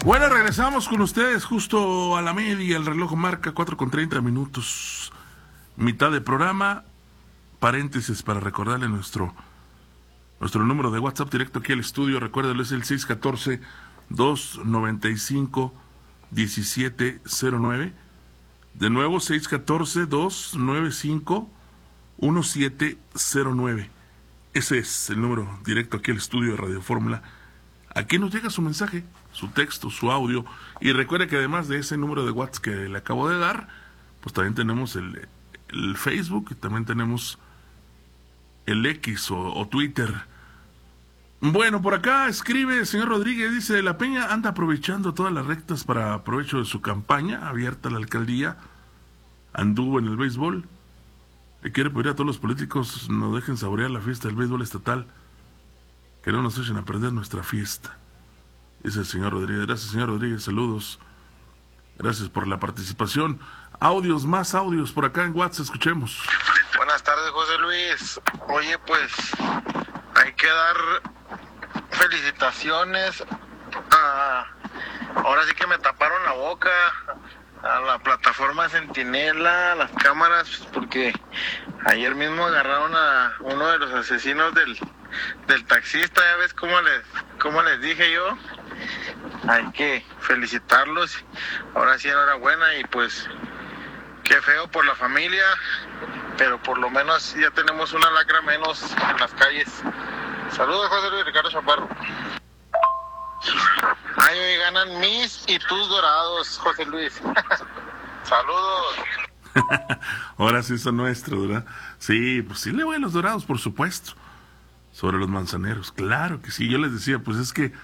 Bueno, regresamos con ustedes justo a la media. El reloj marca 4:30. Mitad de programa. Paréntesis para recordarle nuestro número de WhatsApp directo aquí al estudio. Recuérdalo, es el 614-295-1709. De nuevo, 614-295-1709. Ese es el número directo aquí al estudio de Radio Fórmula. Aquí nos llega su mensaje, su texto, su audio. Y recuerde que además de ese número de WhatsApp que le acabo de dar, pues también tenemos el Facebook y también tenemos el X o Twitter. Bueno, por acá escribe el señor Rodríguez, dice: La Peña anda aprovechando todas las rectas para provecho de su campaña abierta a la alcaldía. Anduvo en el béisbol. Le quiere pedir a todos los políticos no dejen saborear la fiesta del béisbol estatal, que no nos echen a perder nuestra fiesta. Dice el señor Rodríguez. Gracias, señor Rodríguez, saludos. Gracias por la participación. Más audios por acá en WhatsApp, escuchemos. Buenas tardes, José Luis. Oye, pues hay que dar felicitaciones ahora sí que me taparon la boca, a la plataforma Centinela, a las cámaras, porque ayer mismo agarraron a uno de los asesinos del taxista. Ya ves cómo les dije yo. Hay que felicitarlos. Ahora sí, enhorabuena. Y pues qué feo por la familia, pero por lo menos ya tenemos una lacra menos en las calles. Saludos, José Luis. Ricardo Chaparro. Ay, hoy ganan mis y tus dorados, José Luis. Saludos. Ahora sí son nuestros, ¿verdad? Sí, pues sí le voy a los dorados, por supuesto. Sobre los manzaneros, claro que sí. Yo les decía, pues es que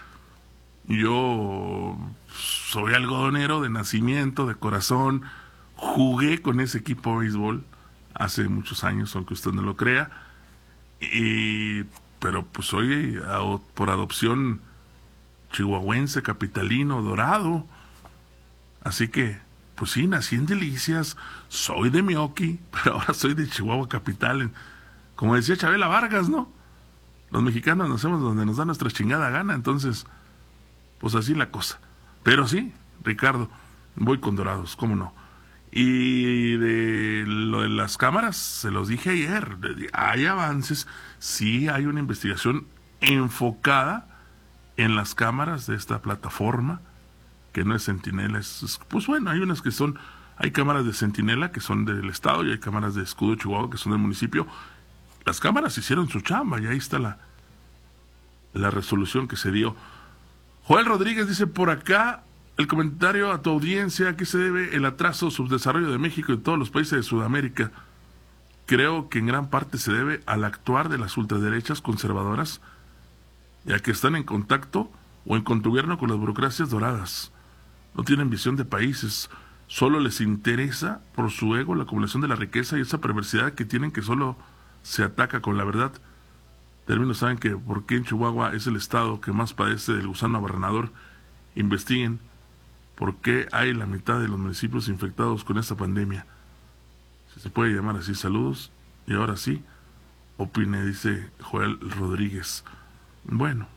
yo soy algodonero de nacimiento, de corazón. Jugué con ese equipo de béisbol hace muchos años, aunque usted no lo crea. Pero pues soy por adopción chihuahuense, capitalino, dorado. Así que, pues sí, nací en Delicias, soy de Mioqui, pero ahora soy de Chihuahua capital. Como decía Chabela Vargas, ¿no? Los mexicanos nacemos donde nos da nuestra chingada gana, entonces, pues así la cosa. Pero sí, Ricardo, voy con dorados, ¿cómo no? Y de lo de las cámaras, se los dije ayer, hay avances, sí hay una investigación enfocada en las cámaras de esta plataforma, que no es Centinela, pues bueno, hay cámaras de Centinela que son del estado y hay cámaras de Escudo Chihuahua que son del municipio. Las cámaras hicieron su chamba y ahí está la resolución que se dio. Joel Rodríguez dice por acá, el comentario a tu audiencia: ¿a qué se debe el atraso subdesarrollo de México y de todos los países de Sudamérica? Creo que en gran parte se debe al actuar de las ultraderechas conservadoras, ya que están en contacto o en contubernio con las burocracias doradas. No tienen visión de países, solo les interesa por su ego la acumulación de la riqueza y esa perversidad que tienen, que solo se ataca con la verdad. Términos saben que por qué en Chihuahua es el estado que más padece del gusano abarrenador. Investiguen por qué hay la mitad de los municipios infectados con esta pandemia. Si se puede llamar así. Saludos. Y ahora sí, opine, dice Joel Rodríguez. Bueno,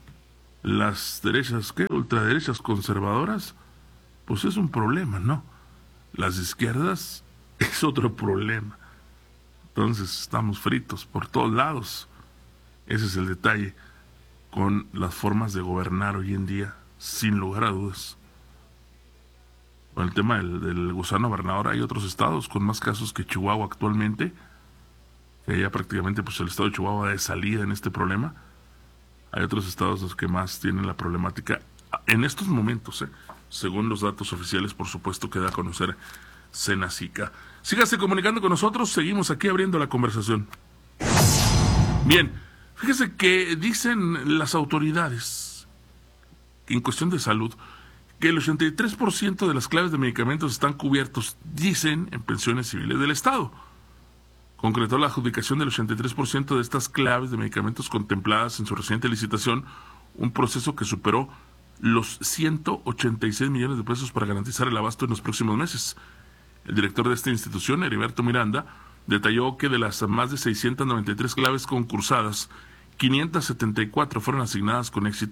las derechas, ultraderechas conservadoras, pues es un problema, ¿no? Las izquierdas es otro problema. Entonces estamos fritos por todos lados. Ese es el detalle con las formas de gobernar hoy en día, sin lugar a dudas. Con el tema del gusano gobernador, hay otros estados con más casos que Chihuahua actualmente, que ya prácticamente pues el estado de Chihuahua de salida en este problema. Hay otros estados los que más tienen la problemática en estos momentos, según los datos oficiales, por supuesto, que da a conocer Senacica. Sígase comunicando con nosotros, seguimos aquí abriendo la conversación. Bien, fíjese que dicen las autoridades en cuestión de salud que el 83% de las claves de medicamentos están cubiertos, dicen, en pensiones civiles del Estado. Concretó la adjudicación del 83% de estas claves de medicamentos contempladas en su reciente licitación, un proceso que superó los 186 millones de pesos para garantizar el abasto en los próximos meses. El director de esta institución, Heriberto Miranda, detalló que de las más de 693 claves concursadas, 574 fueron asignadas con éxito,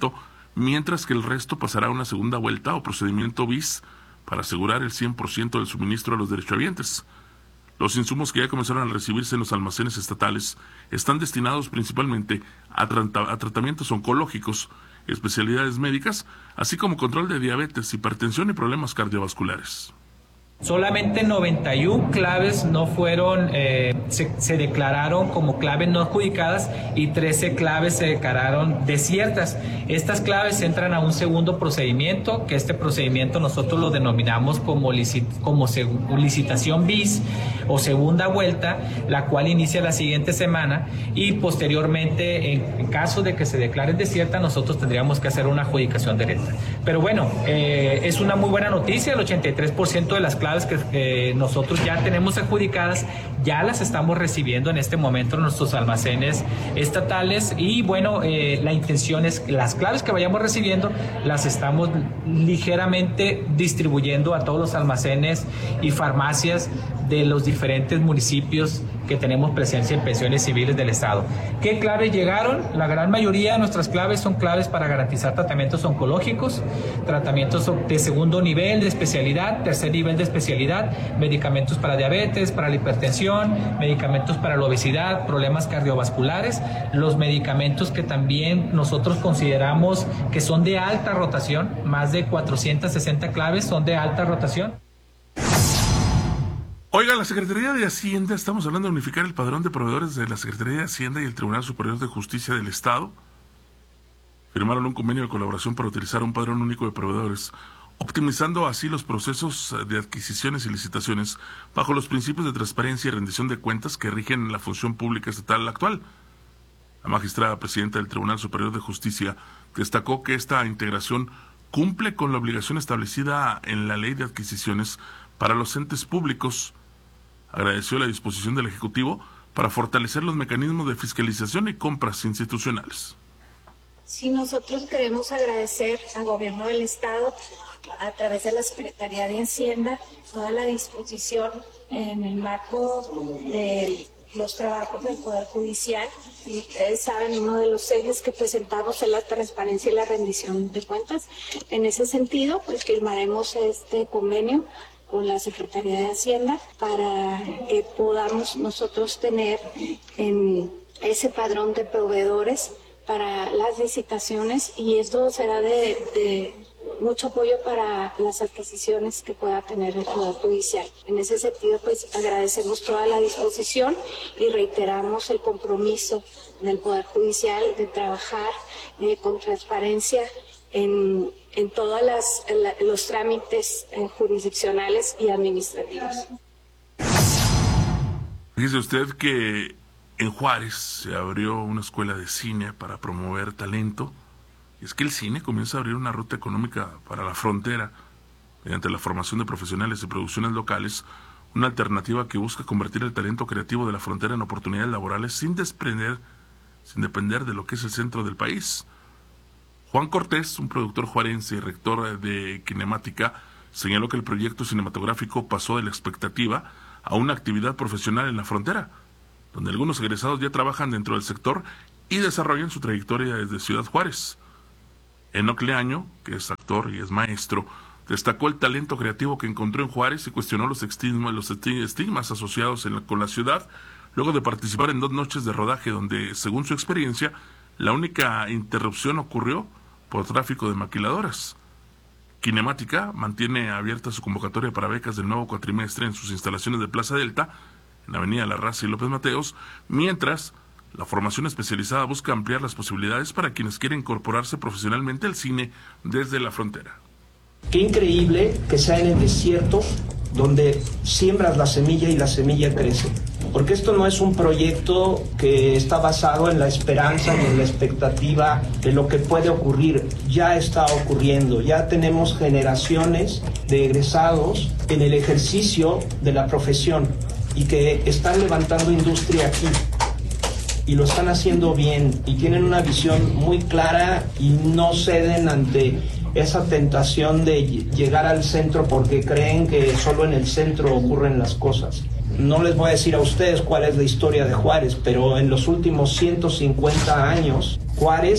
mientras que el resto pasará a una segunda vuelta o procedimiento bis para asegurar el 100% del suministro a los derechohabientes. Los insumos que ya comenzaron a recibirse en los almacenes estatales están destinados principalmente a tratamientos oncológicos, especialidades médicas, así como control de diabetes, hipertensión y problemas cardiovasculares. Solamente 91 claves no fueron, se declararon como claves no adjudicadas y 13 claves se declararon desiertas. Estas claves entran a un segundo procedimiento, que este procedimiento nosotros lo denominamos como licitación bis o segunda vuelta, la cual inicia la siguiente semana y posteriormente, en caso de que se declare desierta, nosotros tendríamos que hacer una adjudicación directa. Pero bueno, es una muy buena noticia, el 83% de las claves que nosotros ya tenemos adjudicadas, ya las estamos recibiendo en este momento en nuestros almacenes estatales y bueno, la intención es que las claves que vayamos recibiendo las estamos ligeramente distribuyendo a todos los almacenes y farmacias de los diferentes municipios que tenemos presencia en pensiones civiles del Estado. ¿Qué claves llegaron? La gran mayoría de nuestras claves son claves para garantizar tratamientos oncológicos, tratamientos de segundo nivel de especialidad, tercer nivel de especialidad, medicamentos para diabetes, para la hipertensión, medicamentos para la obesidad, problemas cardiovasculares, los medicamentos que también nosotros consideramos que son de alta rotación, más de 460 claves son de alta rotación. Oiga, la Secretaría de Hacienda, estamos hablando de unificar el padrón de proveedores de la Secretaría de Hacienda y el Tribunal Superior de Justicia del Estado. Firmaron un convenio de colaboración para utilizar un padrón único de proveedores, optimizando así los procesos de adquisiciones y licitaciones bajo los principios de transparencia y rendición de cuentas que rigen la función pública estatal actual. La magistrada presidenta del Tribunal Superior de Justicia destacó que esta integración cumple con la obligación establecida en la Ley de Adquisiciones para los entes públicos. Agradeció la disposición del Ejecutivo para fortalecer los mecanismos de fiscalización y compras institucionales. Sí, nosotros queremos agradecer al Gobierno del Estado, a través de la Secretaría de Hacienda, toda la disposición en el marco de los trabajos del Poder Judicial. Y ustedes saben, uno de los ejes que presentamos es la transparencia y la rendición de cuentas. En ese sentido, pues firmaremos este convenio con la Secretaría de Hacienda para que podamos nosotros tener ese padrón de proveedores para las licitaciones, y esto será de mucho apoyo para las adquisiciones que pueda tener el Poder Judicial. En ese sentido, pues agradecemos toda la disposición y reiteramos el compromiso del Poder Judicial de trabajar con transparencia en todos los trámites jurisdiccionales y administrativos. Dice usted que en Juárez se abrió una escuela de cine para promover talento. Y es que el cine comienza a abrir una ruta económica para la frontera mediante la formación de profesionales y producciones locales, una alternativa que busca convertir el talento creativo de la frontera en oportunidades laborales sin depender de lo que es el centro del país. Juan Cortés, un productor juarense y rector de Kinemática, señaló que el proyecto cinematográfico pasó de la expectativa a una actividad profesional en la frontera, donde algunos egresados ya trabajan dentro del sector y desarrollan su trayectoria desde Ciudad Juárez. Enoc Leaño, que es actor y es maestro, destacó el talento creativo que encontró en Juárez y cuestionó los estigmas asociados con la ciudad, luego de participar en 2 noches de rodaje donde, según su experiencia, la única interrupción ocurrió por tráfico de maquiladoras. Kinemática mantiene abierta su convocatoria para becas del nuevo cuatrimestre en sus instalaciones de Plaza Delta, en Avenida La Raza y López Mateos, mientras la formación especializada busca ampliar las posibilidades para quienes quieren incorporarse profesionalmente al cine desde la frontera. Qué increíble que sea en el desierto donde siembras la semilla y la semilla crece. Porque esto no es un proyecto que está basado en la esperanza ni en la expectativa de lo que puede ocurrir. Ya está ocurriendo, ya tenemos generaciones de egresados en el ejercicio de la profesión y que están levantando industria aquí. Y lo están haciendo bien y tienen una visión muy clara y no ceden ante esa tentación de llegar al centro porque creen que solo en el centro ocurren las cosas. No les voy a decir a ustedes cuál es la historia de Juárez, pero en los últimos 150 años, Juárez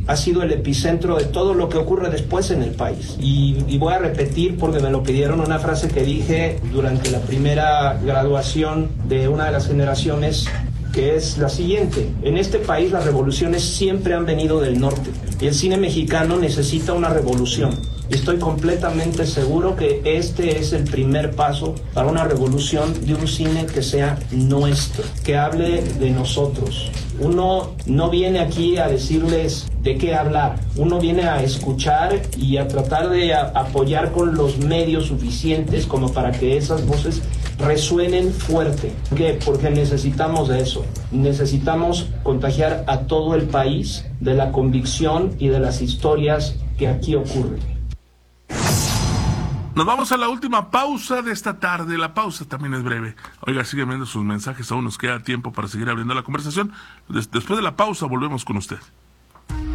ha sido el epicentro de todo lo que ocurre después en el país. Y voy a repetir, porque me lo pidieron, una frase que dije durante la primera graduación de una de las generaciones, que es la siguiente: en este país las revoluciones siempre han venido del norte y el cine mexicano necesita una revolución. Y estoy completamente seguro que este es el primer paso para una revolución de un cine que sea nuestro, que hable de nosotros. Uno no viene aquí a decirles de qué hablar, uno viene a escuchar y a tratar de apoyar con los medios suficientes como para que esas voces resuenen fuerte. ¿Por qué? Porque necesitamos de eso. Necesitamos contagiar a todo el país de la convicción y de las historias que aquí ocurren. Nos vamos a la última pausa de esta tarde. La pausa también es breve. Oiga, siguen viendo sus mensajes, aún nos queda tiempo para seguir abriendo la conversación. Después de la pausa volvemos con usted.